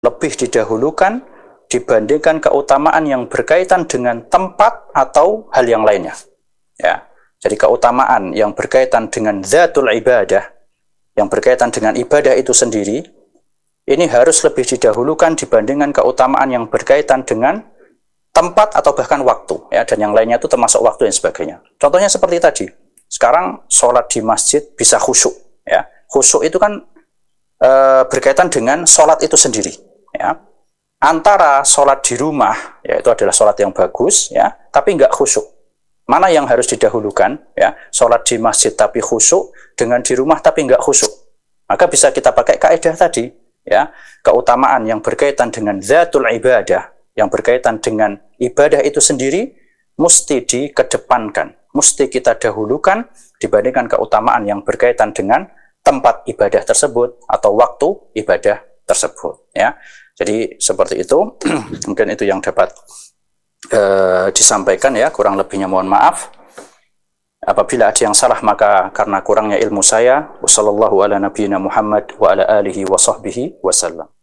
lebih didahulukan dibandingkan keutamaan yang berkaitan dengan tempat atau hal yang lainnya. Ya. Jadi keutamaan yang berkaitan dengan zatul ibadah, yang berkaitan dengan ibadah itu sendiri, ini harus lebih didahulukan dibandingkan keutamaan yang berkaitan dengan tempat atau bahkan waktu, ya, dan yang lainnya itu termasuk waktu dan sebagainya. Contohnya seperti tadi, sekarang sholat di masjid bisa khusyuk, ya. Khusyuk itu kan berkaitan dengan sholat itu sendiri, ya. Antara sholat di rumah, ya, itu adalah sholat yang bagus, ya, tapi nggak khusyuk. Mana yang harus didahulukan, ya? Sholat di masjid tapi khusyuk dengan di rumah tapi nggak khusyuk. Maka bisa kita pakai kaidah tadi, ya, keutamaan yang berkaitan dengan zatul ibadah, yang berkaitan dengan ibadah itu sendiri mesti dikedepankan, mesti kita dahulukan dibandingkan keutamaan yang berkaitan dengan tempat ibadah tersebut atau waktu ibadah tersebut, ya. Jadi seperti itu. Mungkin itu yang dapat disampaikan, ya. Kurang lebihnya mohon maaf. Apabila ada yang salah maka karena kurangnya ilmu saya. Wassallallahu ala nabiyyina Muhammad wa ala alihi wa sahbihi wasallam.